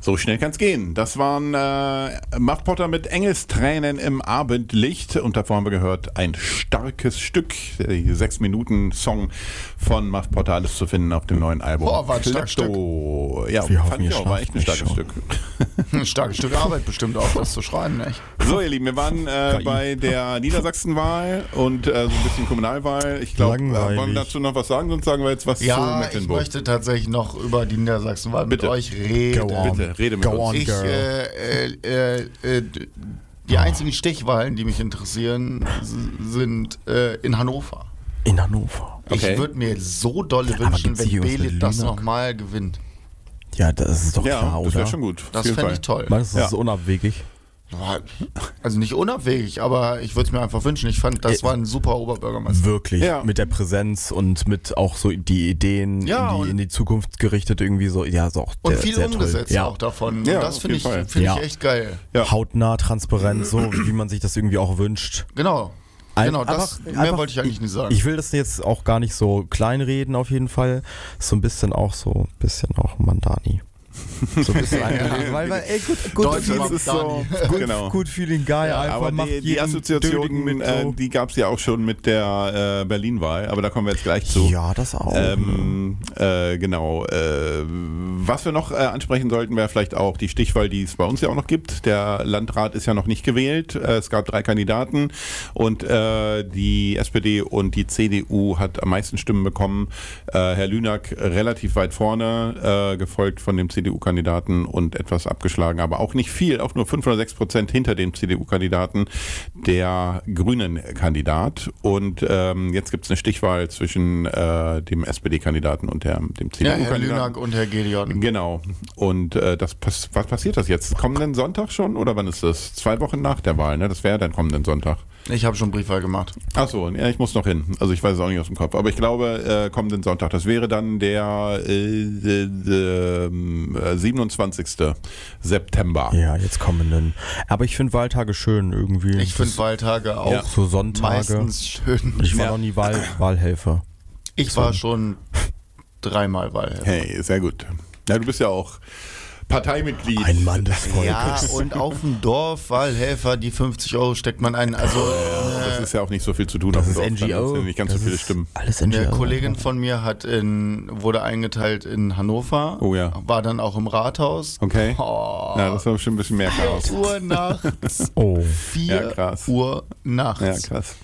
So schnell kann's gehen. Das waren Muff Potter mit Engelstränen im Abendlicht. Und davor haben wir gehört ein starkes Stück. 6-Minuten-Song von Muff Potter. Alles zu finden auf dem neuen Album. Boah, war ein starkes Stück. Ja, Wir fand hoffen, ich ihr auch. War echt ein schlaft starkes nicht Stück. Ein starkes Stück Arbeit bestimmt auch, das zu schreiben, nicht? So, ihr Lieben, wir waren bei der Niedersachsenwahl und so ein bisschen Kommunalwahl. Ich glaube, Langweilig. wollen wir dazu noch was sagen? Sonst sagen wir jetzt was zu Ja, ich Mecklenburg. möchte tatsächlich noch über die Niedersachsenwahl mit Bitte. euch reden. Go on. Bitte, rede mit Go uns. on. Ich, die einzigen Stichwahlen, die mich interessieren, sind in Hannover. In Hannover. Okay. Ich würde mir so dolle Aber wünschen, gibt's wenn hier was Belit mit das Lüneck? nochmal gewinnt. Ja, das ist doch Ja, klar, das wäre oder? schon gut. auf Das jeden fände Fall. ich toll. Meinst du, das Ja. ist unabwegig? Also nicht unabwegig, aber ich würde es mir einfach wünschen. Ich fand, das war ein super Oberbürgermeister. Wirklich, Ja. mit der Präsenz und mit auch so die Ideen Ja, in die Zukunft gerichtet irgendwie so, ja, so auch Und sehr, viel sehr umgesetzt toll. Ja. auch davon. Ja, Und das auf finde jeden Fall. ich, find Ja. ich echt geil. Ja. Hautnah, transparent, so wie man sich das irgendwie auch wünscht. Genau. Genau, das mehr wollte ich eigentlich nicht sagen. Ich will das jetzt auch gar nicht so kleinreden auf jeden Fall. So ein bisschen auch Mandani. So ein bisschen eingelesen, weil ey, gut Deutsche feeling, Das ist so, genau. good feeling guy, einfach Aber macht die jeden Assoziation, Dödeligen mit so. die gab es ja auch schon mit der Berlin-Wahl, aber da kommen wir jetzt gleich zu. Ja, das auch. Genau. Was wir noch ansprechen sollten, wäre vielleicht auch die Stichwahl, die es bei uns ja auch noch gibt. Der Landrat ist ja noch nicht gewählt. Es gab 3 Kandidaten und die SPD und die CDU hat am meisten Stimmen bekommen. Herr Lünack relativ weit vorne, gefolgt von dem CDU-Kandidaten und etwas abgeschlagen, aber auch nicht viel, auch nur 5 oder 6% hinter dem CDU-Kandidaten, der grünen Kandidat. Und jetzt gibt es eine Stichwahl zwischen dem SPD-Kandidaten und dem ja, CDU-Kandidaten. Herr Lünack und Herr Gedeon. Genau. Und was passiert das jetzt? Kommenden Sonntag schon oder wann ist das? 2 Wochen nach der Wahl, ne? Das wäre dann kommenden Sonntag. Ich habe schon Briefwahl gemacht. Achso, ja, ich muss noch hin. Also ich weiß es auch nicht aus dem Kopf. Aber ich glaube, kommenden Sonntag. Das wäre dann der 27. September. Ja, jetzt kommenden. Aber ich finde Wahltage schön irgendwie. Ich finde Wahltage auch Ja. so Sonntage. meistens schön. Ich war Ja. noch nie Wahlhelfer. Ich war schon 3-mal Wahlhelfer. Hey, sehr gut. Ja, du bist ja auch Parteimitglied. Ein Mann des Volkes. Ja, und auf dem Dorf Wahlhelfer, die 50 € steckt man ein. Also Das ist ja auch nicht so viel zu tun. Das auf ist dem Dorf. Dann NGO. sind ja nicht ganz so Das viele ist Stimmen. Alles NGO. eine Kollegin von mir wurde eingeteilt in Hannover. Oh ja. War dann auch im Rathaus. Okay. Oh, Ja, das war bestimmt ein bisschen mehr Chaos. 4 Uhr nachts. Oh. 4 Ja, krass. Uhr nachts. Ja, krass.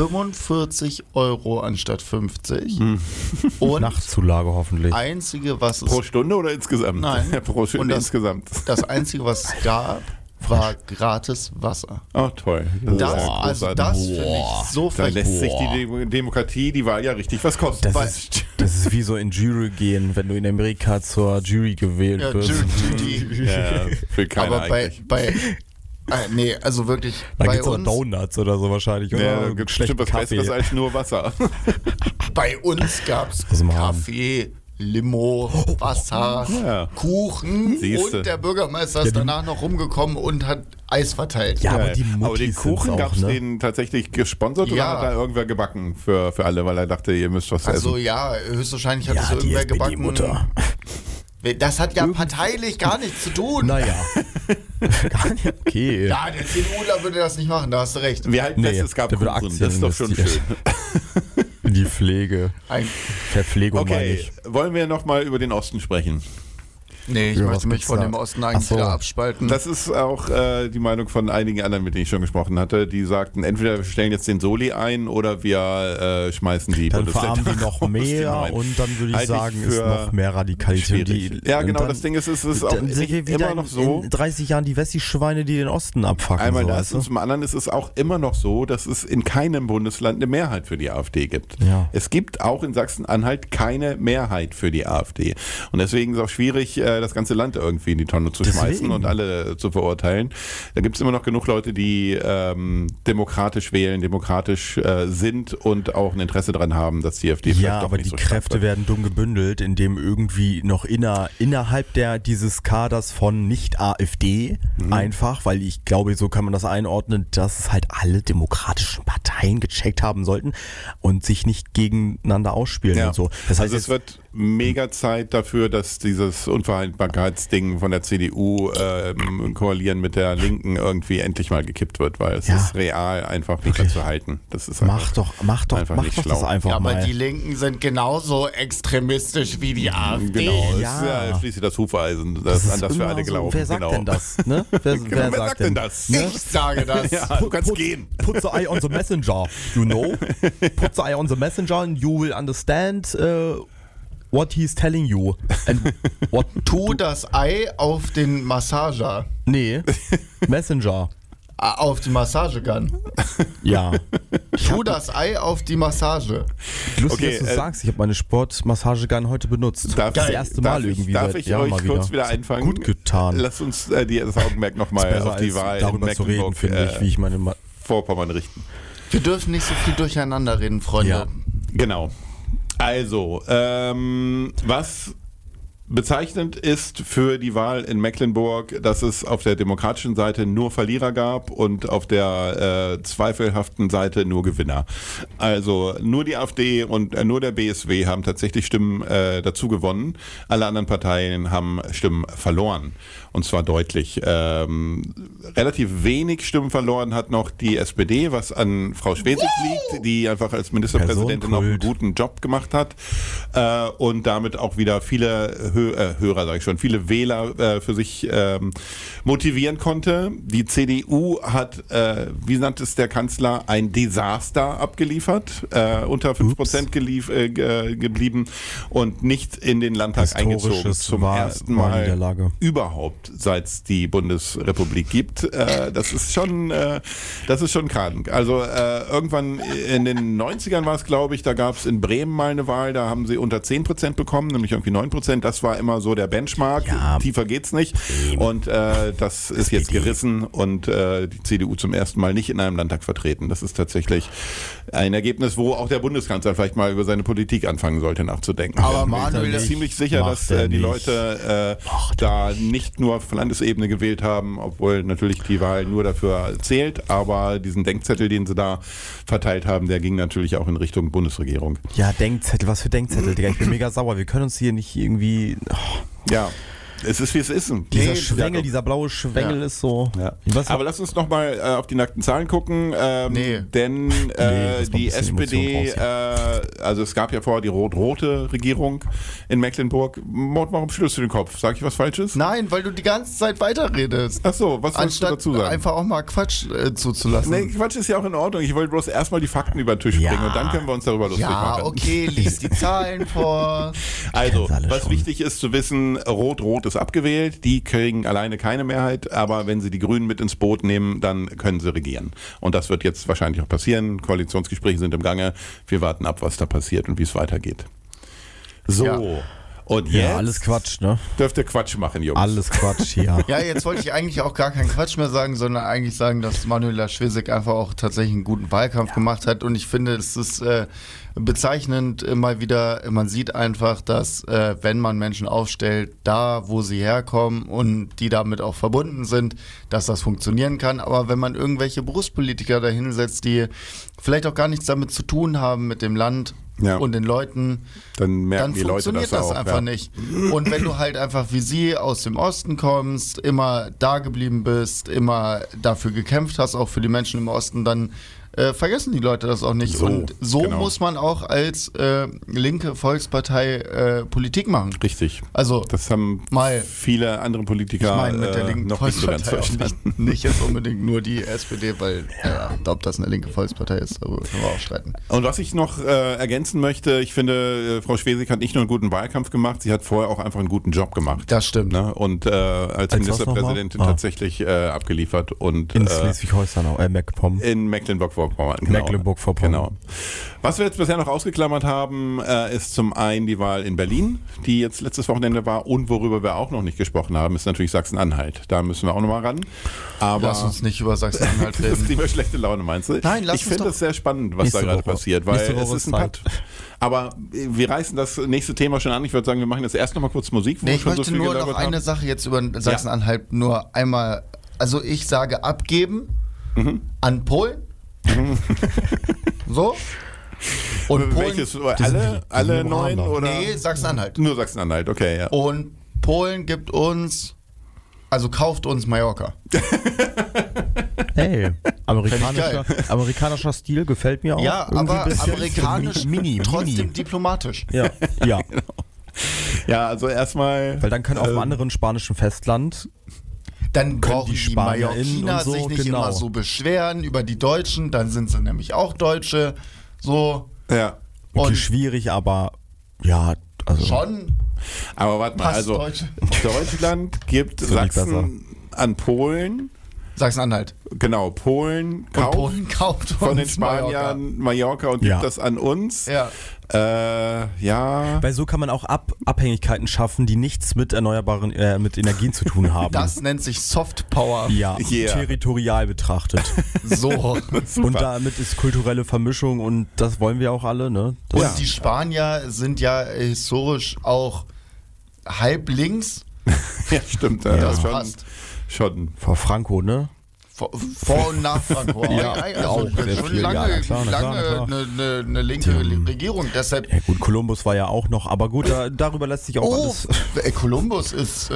45 € anstatt 50. Und Nachtzulage hoffentlich. einzige, was Pro es Stunde oder insgesamt? Nein. Ja, pro Stunde Und das- insgesamt. das einzige, was es gab, war gratis Wasser. Oh, toll. Das, ja also großartig. das finde ich so Da frech. lässt sich die Demokratie, die Wahl ja richtig was kosten. Das ist wie so in Jury gehen, wenn du in Amerika zur Jury gewählt Ja, wirst. Jury. Ja, will keiner Aber eigentlich. nee, also wirklich, Da bei gibt's aber uns, Donuts oder so wahrscheinlich. Oder Ja, da gibt es bestimmt was Besseres als nur Wasser. bei uns gab es Aus dem Hahn. Kaffee, Limo, Wasser, Ja. Kuchen Siehste. und der Bürgermeister ist danach noch rumgekommen und hat Eis verteilt. Ja, aber Geil. die den Muttis Kuchen sind's gab es auch, ne? den tatsächlich gesponsert oder Ja. hat da irgendwer gebacken für alle, weil er dachte, ihr müsst was Also essen? ja, höchstwahrscheinlich hat Ja, es die irgendwer gebacken. SPD-Mutter. Das hat ja parteilich gar nichts zu tun. Naja. Gar nicht okay. Ja, der CDUler würde das nicht machen, da hast du recht. Wir halten Nee, fest, es gab der würde Kuchen. Aktien Das ist doch schon schön. investieren. Die Pflege. Verpflegung meine Okay, ich. wollen wir nochmal über den Osten sprechen? Nee, ich Ja, was möchte mich gibt's von da? dem Osten eigentlich Ach so. wieder abspalten. Das ist auch die Meinung von einigen anderen, mit denen ich schon gesprochen hatte. Die sagten, entweder wir stellen jetzt den Soli ein oder wir schmeißen die Dann Bundesländer verarmen die noch aus, die mehr neuen. und dann würde ich Halte ich sagen, ist für noch mehr Radikalität. schwierig. Ja, genau, das Ding ist, es ist auch dann sind wir wieder immer noch so. in 30 Jahren die Wessi-Schweine, die den Osten abfacken. Einmal so, das weißt und du? zum anderen ist es auch immer noch so, dass es in keinem Bundesland eine Mehrheit für die AfD gibt. Ja. Es gibt auch in Sachsen-Anhalt keine Mehrheit für die AfD. Und deswegen ist es auch schwierig, das ganze Land irgendwie in die Tonne zu schmeißen Deswegen. und alle zu verurteilen. Da gibt es immer noch genug Leute, die demokratisch wählen, demokratisch sind und auch ein Interesse daran haben, dass die AfD Ja, vielleicht doch aber nicht die so stark Kräfte wird. werden dumm gebündelt, indem irgendwie noch innerhalb dieses Kaders von Nicht-AfD einfach, weil ich glaube, so kann man das einordnen, dass es halt alle demokratischen Parteien gecheckt haben sollten und sich nicht gegeneinander ausspielen Ja. und so. Das heißt, also es wird mega Zeit dafür, dass dieses Unvereinbarkeitsding von der CDU koalieren mit der Linken irgendwie endlich mal gekippt wird, weil es ist real einfach nicht mehr zu halten. Das ist mach doch das einfach ja, mal. aber die Linken sind genauso extremistisch wie die AfD. Genau, Ja. es ist schließlich das Hufeisen, an das wir alle glauben. Wer sagt denn das? Ne? Wer sagt denn das? Ne? Ich sage das. Ja, du kannst gehen. Put the eye on the messenger, you know? Put the eye on the messenger and you will understand what he's telling you. And what Tu das Ei auf den Massager. Nee, Messenger. Auf die Massagegun. Ja. Tu das Ei auf die Massage. Lustig, Okay, dass du sagst, ich habe meine Sportmassagegun heute benutzt. Darf- das erste Mal irgendwie. Darf seit ich Jahren euch mal kurz wieder einfangen? Gut getan. Lass uns das Augenmerk nochmal Besser auf die als Wahl in darüber zu reden, Mecklenburg finde ich, wie ich meine... Vorpommern richten. Wir dürfen nicht so viel durcheinander reden, Freunde. Ja. Genau. Also, was bezeichnend ist für die Wahl in Mecklenburg, dass es auf der demokratischen Seite nur Verlierer gab und auf der zweifelhaften Seite nur Gewinner. Also nur die AfD und nur der BSW haben tatsächlich Stimmen dazu gewonnen. Alle anderen Parteien haben Stimmen verloren. Und zwar deutlich. Relativ wenig Stimmen verloren hat noch die SPD, was an Frau Schwesig liegt, die einfach als Ministerpräsidentin noch einen guten Job gemacht hat und damit auch wieder viele Hörer, sage ich schon, viele Wähler für sich motivieren konnte. Die CDU hat, wie nannte es der Kanzler, ein Desaster abgeliefert, unter 5% geblieben und nicht in den Landtag eingezogen. Zum ersten Mal überhaupt, seit es die Bundesrepublik gibt. Das ist schon krank. Also irgendwann in den 90ern war es, glaube ich, da gab es in Bremen mal eine Wahl, da haben sie unter 10% bekommen, nämlich irgendwie 9%. Das war immer so der Benchmark. Ja, tiefer geht's nicht. Und das ist jetzt gerissen und die CDU zum ersten Mal nicht in einem Landtag vertreten. Das ist tatsächlich ein Ergebnis, wo auch der Bundeskanzler vielleicht mal über seine Politik anfangen sollte nachzudenken. Aber Manuel ist ziemlich sicher, dass die Leute da nicht nur auf Landesebene gewählt haben, obwohl natürlich die Wahl nur dafür zählt, aber diesen Denkzettel, den sie da verteilt haben, der ging natürlich auch in Richtung Bundesregierung. Ja, Denkzettel, was für Denkzettel, Digga, ich bin mega sauer. Wir können uns hier nicht irgendwie... Ja. Es ist, wie es ist. Dieser Schwengel, dieser blaue Schwengel ist so... Ja. Aber lass uns nochmal auf die nackten Zahlen gucken. Denn die SPD, also es gab ja vorher die rot-rote Regierung in Mecklenburg. Warum schüttelst du den Kopf? Sag ich was Falsches? Nein, weil du die ganze Zeit weiterredest. Ach so, was sollst du dazu sagen? Einfach auch mal Quatsch zuzulassen. Nee, Quatsch ist ja auch in Ordnung. Ich wollte bloß erstmal die Fakten über den Tisch bringen und dann können wir uns darüber lustig machen. Ja, okay, lies die Zahlen vor. Also, was wichtig ist zu wissen, Rot-Rot ist abgewählt, die kriegen alleine keine Mehrheit, aber wenn sie die Grünen mit ins Boot nehmen, dann können sie regieren. Und das wird jetzt wahrscheinlich auch passieren. Koalitionsgespräche sind im Gange. Wir warten ab, was da passiert und wie es weitergeht. So. Ja. Und jetzt alles Quatsch, ne? Dürft ihr Quatsch machen, Jungs. Alles Quatsch, ja. Ja, jetzt wollte ich eigentlich auch gar keinen Quatsch mehr sagen, sondern eigentlich sagen, dass Manuela Schwesig einfach auch tatsächlich einen guten Wahlkampf gemacht hat. Und ich finde, es ist bezeichnend mal wieder, man sieht einfach, dass wenn man Menschen aufstellt, da wo sie herkommen und die damit auch verbunden sind, dass das funktionieren kann. Aber wenn man irgendwelche Berufspolitiker dahin setzt, die vielleicht auch gar nichts damit zu tun haben mit dem Land, und den Leuten, dann merken die Leute funktioniert das einfach nicht. Und wenn du halt einfach wie sie aus dem Osten kommst, immer da geblieben bist, immer dafür gekämpft hast, auch für die Menschen im Osten, dann vergessen die Leute das auch nicht. Und so muss man auch als linke Volkspartei Politik machen. Richtig. Also das haben viele andere Politiker ich meine, mit der linken noch nicht so ganz verstanden. Nicht jetzt unbedingt nur die SPD, weil ich glaube, dass eine linke Volkspartei ist, darüber können wir auch streiten. Und was ich noch ergänzen möchte, ich finde, Frau Schwesig hat nicht nur einen guten Wahlkampf gemacht, sie hat vorher auch einfach einen guten Job gemacht. Das stimmt. Ne? Und als Ministerpräsidentin tatsächlich abgeliefert. Und, in Schleswig-Holstein, MacPom. In Mecklenburg-Vorpommern. Mecklenburg-Vorpommern. Genau. Was wir jetzt bisher noch ausgeklammert haben, ist zum einen die Wahl in Berlin, die jetzt letztes Wochenende war, und worüber wir auch noch nicht gesprochen haben, ist natürlich Sachsen-Anhalt. Da müssen wir auch nochmal ran. Aber lass uns nicht über Sachsen-Anhalt reden. Das ist lieber schlechte Laune, meinst du? Nein, ich finde es sehr spannend, was da gerade passiert, weil es ist ein Cut. Aber wir reißen das nächste Thema schon an. Ich würde sagen, wir machen jetzt erst noch mal kurz Musik. Ich möchte nur noch eine Sache jetzt über Sachsen-Anhalt nur einmal, also ich sage abgeben an Polen. So. Und welches? sind Alle im 9 Rahmen. oder? Nee, Sachsen-Anhalt. Nur Sachsen-Anhalt, okay, ja. Und Polen gibt uns, also kauft uns Mallorca. Hey, geil. amerikanischer Stil gefällt mir auch. Ja, irgendwie aber ein bisschen. amerikanisch, Mini. trotzdem diplomatisch. Ja, ja. Ja, also erstmal. Weil dann können auf einem anderen spanischen Festland Dann Können brauchen die die SpanierInnen Mallorquiner und so, sich nicht genau. immer so beschweren über die Deutschen, dann sind sie nämlich auch Deutsche. So. Ja. okay, Und schwierig, aber ja, also schon Aber warte mal, passt also Deutsche. Deutschland gibt Das wird nicht Sachsen an Polen. Sachsen-Anhalt. Genau, Polen Und kauft Polen kauft von den uns Spaniern Mallorca und gibt Ja. das an uns. Ja. Ja. weil so kann man auch Abhängigkeiten schaffen, die nichts mit erneuerbaren, mit Energien zu tun haben. Das nennt sich Soft Power. ja, Yeah. territorial betrachtet. So. Und damit ist kulturelle Vermischung und das wollen wir auch alle, ne? Das Und die Spanier sind ja historisch auch halb links. Ja, stimmt. Das schon, passt. schon. vor Franco, ne? Vor und nach Franco. Ja, also auch sehr schon viel. lange, Ja, klar, lange eine linke Regierung. Deshalb. Ja gut, Kolumbus war ja auch noch, aber gut, darüber lässt sich auch Oh, alles. Kolumbus ist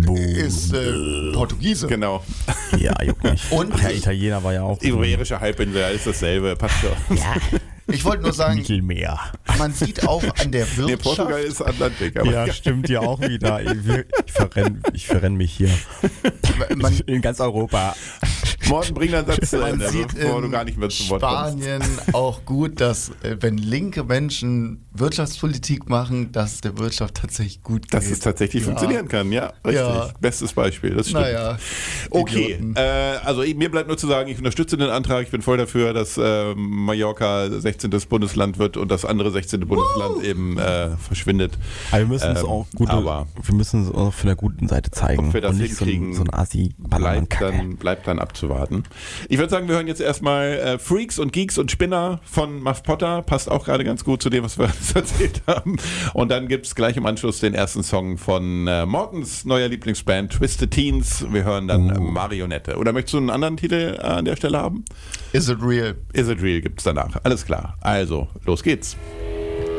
Portugiese. Genau. Ja, juckt nicht. Und- der Italiener war ja auch. Iberische Halbinsel, alles dasselbe. Passt schon. Ich wollte nur sagen, Mittelmeer. man sieht auch an der Nee, Wirtschaft. Portugal ist Atlantik. Aber Ja, stimmt ja auch wieder. Ich verrenn mich hier. Man, In ganz Europa. Morten, bring deinen Satz zu man Ende, sieht bevor du in gar nicht mehr zum Wort kommst. Spanien auch gut, dass wenn linke Menschen Wirtschaftspolitik machen, dass es der Wirtschaft tatsächlich gut geht. Dass es tatsächlich funktionieren kann, ja, richtig. Ja. Bestes Beispiel, das stimmt. Naja. Okay, Idioten. also mir bleibt nur zu sagen, ich unterstütze den Antrag, ich bin voll dafür, dass Mallorca 16. Bundesland wird und das andere 16. Bundesland eben verschwindet. Aber wir müssen es auch aber wir müssen es auch von der guten Seite zeigen. ob wir das und nicht hinkriegen, so ein Assi bleibt dann abzuwarten. Ich würde sagen, wir hören jetzt erstmal Freaks und Geeks und Spinner von Muff Potter. Passt auch gerade ganz gut zu dem, was wir alles erzählt haben. Und dann gibt es gleich im Anschluss den ersten Song von Mortens neuer Lieblingsband Twisted Teens. Wir hören dann Marionette. Oder möchtest du einen anderen Titel an der Stelle haben? Is it real? Is It Real gibt es danach. Alles klar. Also, los geht's.